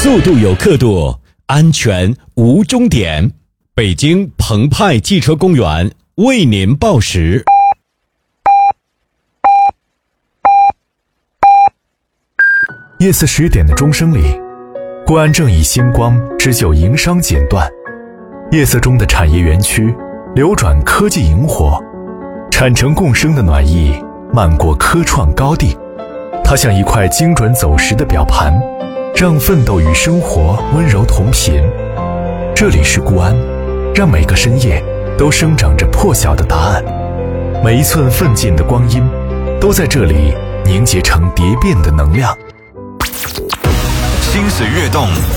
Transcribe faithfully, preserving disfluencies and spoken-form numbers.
速度有刻度，安全无终点。北京澎湃汽车公园为您报时。 夜色十点的钟声里，国安正以星光织就营商锦缎。夜色中的产业园区流转科技萤火，产城共生的暖意漫过科创高地。它像一块精准走时的表盘，让奋斗与生活温柔同频。这里是固安，让每个深夜都生长着破晓的答案。每一寸奋进的光阴，都在这里凝结成蝶变的能量。 心随跃动，